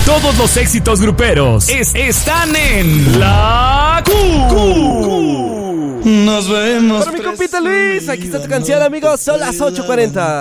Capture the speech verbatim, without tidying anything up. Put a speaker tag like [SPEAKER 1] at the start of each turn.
[SPEAKER 1] Todos los éxitos gruperos es- están en La Q.
[SPEAKER 2] Nos vemos.
[SPEAKER 3] Para mi compita Luis, aquí está tu canción, amigos. Son las ocho cuarenta.